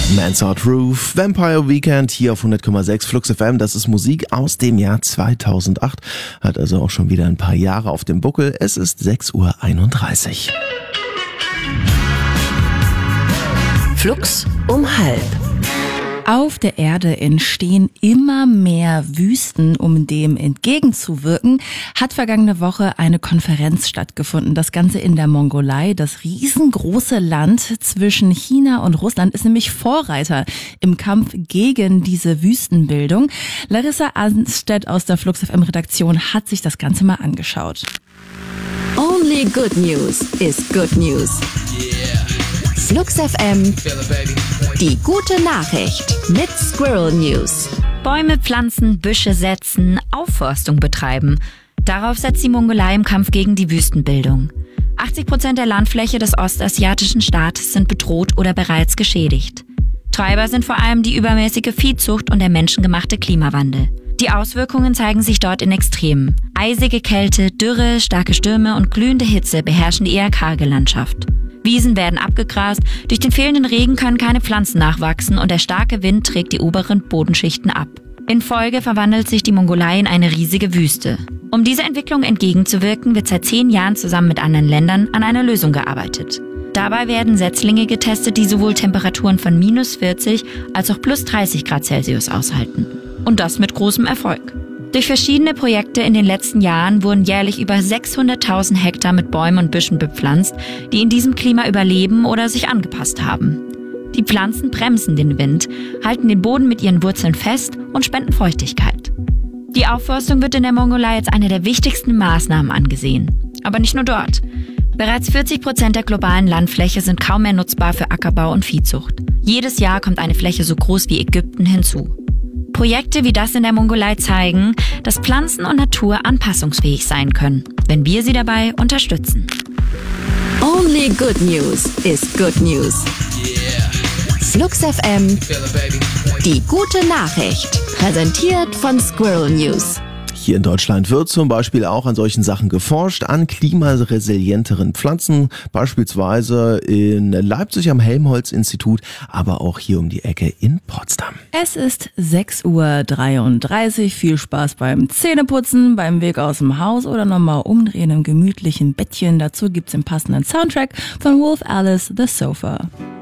Mansard Roof, Vampire Weekend hier auf 100,6 Flux FM. Das ist Musik aus dem Jahr 2008. Hat also auch schon wieder ein paar Jahre auf dem Buckel. Es ist 6:31 Uhr. Flux um 12:30. Auf der Erde entstehen immer mehr Wüsten. Um dem entgegenzuwirken, hat vergangene Woche eine Konferenz stattgefunden. Das Ganze in der Mongolei. Das riesengroße Land zwischen China und Russland ist nämlich Vorreiter im Kampf gegen diese Wüstenbildung. Larissa Arnstedt aus der Flux FM Redaktion hat sich das Ganze mal angeschaut. Only good news is good news. Flux FM, die gute Nachricht mit Squirrel News. Bäume pflanzen, Büsche setzen, Aufforstung betreiben. Darauf setzt die Mongolei im Kampf gegen die Wüstenbildung. 80% der Landfläche des ostasiatischen Staates sind bedroht oder bereits geschädigt. Treiber sind vor allem die übermäßige Viehzucht und der menschengemachte Klimawandel. Die Auswirkungen zeigen sich dort in Extremen. Eisige Kälte, Dürre, starke Stürme und glühende Hitze beherrschen die eher karge Landschaft. Wiesen werden abgegrast, durch den fehlenden Regen können keine Pflanzen nachwachsen und der starke Wind trägt die oberen Bodenschichten ab. In Folge verwandelt sich die Mongolei in eine riesige Wüste. Um dieser Entwicklung entgegenzuwirken, wird seit 10 Jahren zusammen mit anderen Ländern an einer Lösung gearbeitet. Dabei werden Setzlinge getestet, die sowohl Temperaturen von -40 als auch +30 Grad Celsius aushalten. Und das mit großem Erfolg. Durch verschiedene Projekte in den letzten Jahren wurden jährlich über 600.000 Hektar mit Bäumen und Büschen bepflanzt, die in diesem Klima überleben oder sich angepasst haben. Die Pflanzen bremsen den Wind, halten den Boden mit ihren Wurzeln fest und spenden Feuchtigkeit. Die Aufforstung wird in der Mongolei als eine der wichtigsten Maßnahmen angesehen. Aber nicht nur dort. Bereits 40% der globalen Landfläche sind kaum mehr nutzbar für Ackerbau und Viehzucht. Jedes Jahr kommt eine Fläche so groß wie Ägypten hinzu. Projekte wie das in der Mongolei zeigen, dass Pflanzen und Natur anpassungsfähig sein können, wenn wir sie dabei unterstützen. Only good news is good news. Flux FM, die gute Nachricht, präsentiert von Squirrel News. Hier in Deutschland wird zum Beispiel auch an solchen Sachen geforscht, an klimaresilienteren Pflanzen, beispielsweise in Leipzig am Helmholtz-Institut, aber auch hier um die Ecke in Potsdam. Es ist 6:33 Uhr. Viel Spaß beim Zähneputzen, beim Weg aus dem Haus oder nochmal umdrehen im gemütlichen Bettchen. Dazu gibt's den passenden Soundtrack von Wolf Alice, The Sofa.